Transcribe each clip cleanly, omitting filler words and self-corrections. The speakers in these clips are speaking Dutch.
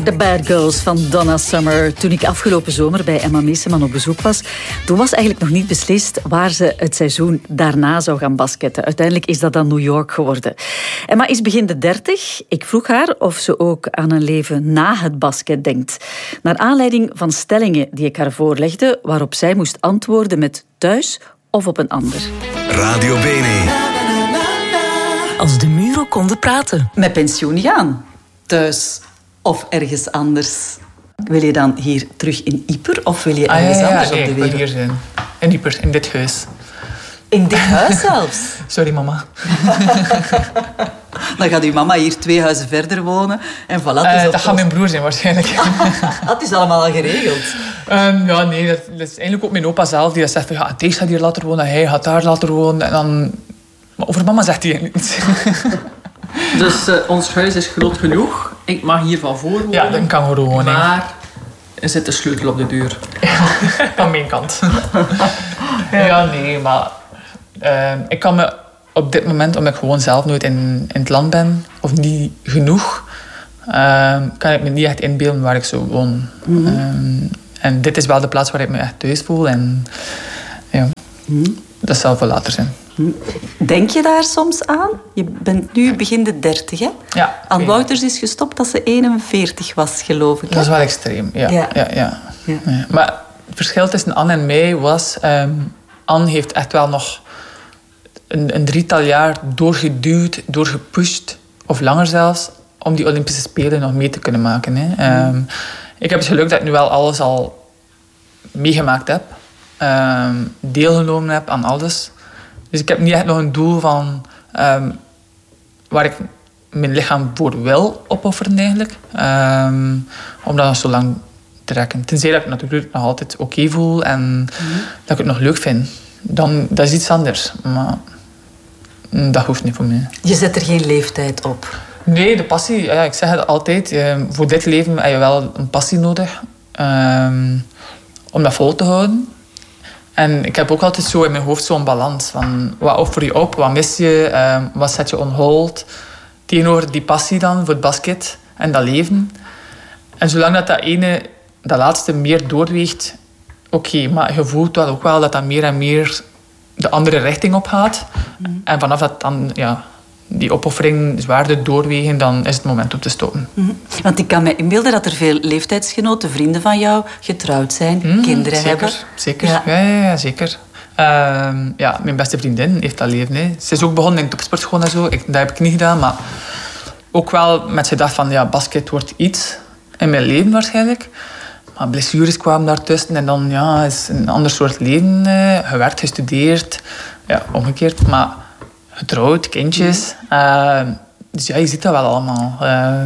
The Bad Girls van Donna Summer. Toen ik afgelopen zomer bij Emma Meeseman op bezoek was, toen was eigenlijk nog niet beslist waar ze het seizoen daarna zou gaan basketten. Uiteindelijk is dat dan New York geworden. Emma is begin de 30. Ik vroeg haar of ze ook aan een leven na het basket denkt. Naar aanleiding van stellingen die ik haar voorlegde, waarop zij moest antwoorden met thuis of op een ander. Radio Bene. Als de muren konden praten. Met pensioen gaan. Thuis of ergens anders. Wil je dan hier terug in Ieper of wil je ergens anders op de wereld? Ik wil hier zijn. In Ieper, in dit huis. In dit huis zelfs? Sorry, mama. Dan gaat uw mama hier 2 huizen verder wonen. En voilà, dat gaat mijn broer zijn waarschijnlijk. Dat is allemaal al geregeld. Nee, dat is eigenlijk ook mijn opa zelf die zegt van Thijs gaat hier later wonen, hij gaat daar later wonen. En dan... Maar over mama zegt hij eigenlijk niets. Dus ons huis is groot genoeg. Ik mag hier van voor wonen. Ja, dat kan gewoon. Maar er zit de sleutel op de deur. Aan mijn kant. Ja, nee, maar... ik kan me op dit moment, omdat ik gewoon zelf nooit in het land ben, of niet genoeg, kan ik me niet echt inbeelden waar ik zou wonen. En dit is wel de plaats waar ik me echt thuis voel. En ja, dat zal voor later zijn. Denk je daar soms aan? Je bent nu begin de 30, hè? Ja. Anne Wouters is gestopt als ze 41 was, geloof ik. Dat is wel extreem, ja. Maar het verschil tussen Anne en mij was... Anne heeft echt wel nog een 3-tal jaar doorgeduwd, doorgepusht, of langer zelfs, om die Olympische Spelen nog mee te kunnen maken. Hè. Ik heb het geluk dat ik nu wel alles al meegemaakt heb. Deelgenomen heb aan alles. Dus ik heb niet echt nog een doel van waar ik mijn lichaam voor wil opofferen eigenlijk. Om dat nog zo lang te trekken. Tenzij dat ik het natuurlijk nog altijd oké voel en dat ik het nog leuk vind. Dan, dat is iets anders. Maar dat hoeft niet voor mij. Je zet er geen leeftijd op? Nee, de passie. Ja, ik zeg het altijd. Voor dit leven heb je wel een passie nodig. Om dat vol te houden. En ik heb ook altijd zo in mijn hoofd zo'n balans. Van, wat offer je op? Wat mis je? Wat zet je on hold? Tegenover die passie dan voor het basket en dat leven. En zolang dat laatste meer doorweegt, oké, maar je voelt wel ook wel dat meer en meer de andere richting op gaat. En vanaf dat dan die opoffering zwaarder doorwegen, dan is het moment om te stoppen. Want ik kan me inbeelden dat er veel leeftijdsgenoten, vrienden van jou, getrouwd zijn, kinderen hebben. Zeker, ja, zeker. Mijn beste vriendin heeft dat leven. Hè. Ze is ook begonnen in topsportschool en zo. Dat heb ik niet gedaan, maar ook wel met gedacht van, basket wordt iets in mijn leven waarschijnlijk. Maar blessures kwamen daartussen en dan is een ander soort leven. Gewerkt, gestudeerd, omgekeerd, maar getrouwd, kindjes. Dus je ziet dat wel allemaal.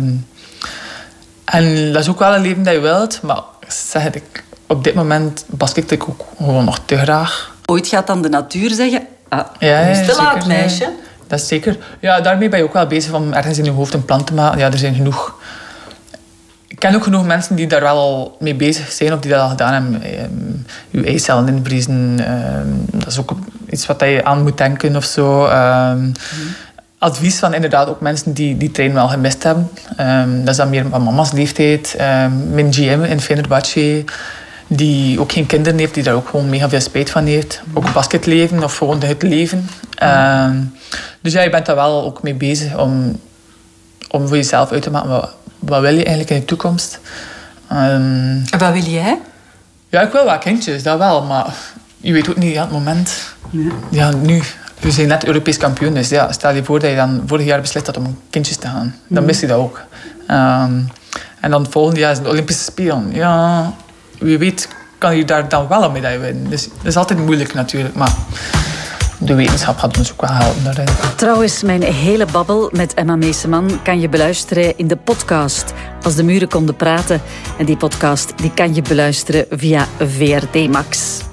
En dat is ook wel een leven dat je wilt, maar zeg het, op dit moment basket ik ook gewoon nog te graag. Ooit gaat dan de natuur zeggen, nu is het te laat, meisje. Dat is zeker. Ja, daarmee ben je ook wel bezig om ergens in je hoofd een plan te maken. Ja, er zijn genoeg... Ik ken ook genoeg mensen die daar wel al mee bezig zijn of die dat al gedaan hebben. Je eicellen invriezen, dat is ook iets wat je aan moet denken of zo. Advies van inderdaad ook mensen die die trein wel gemist hebben. Dat is dan meer van mama's leeftijd. Mijn GM in Fenerbahce, die ook geen kinderen heeft, die daar ook gewoon mega veel spijt van heeft. Ook basketleven of gewoon het leven. Dus je bent daar wel ook mee bezig om voor jezelf uit te maken. Wat wil je eigenlijk in de toekomst? En wat wil jij? Ja, ik wil wel kindjes, dat wel. Maar je weet ook niet aan het moment. Ja, nu. We zijn net Europees kampioen. Dus stel je voor dat je dan vorig jaar beslist had om kindjes te gaan. Dan mis je dat ook. En dan het volgende jaar is de Olympische Spelen. Ja, wie weet kan je daar dan wel een medaille winnen. Dus dat is altijd moeilijk natuurlijk. Maar de wetenschap gaat ons ook wel helpen daarin. Trouwens, mijn hele babbel met Emma Meeseman kan je beluisteren in de podcast Als de muren konden praten. En die podcast die kan je beluisteren via VRT Max.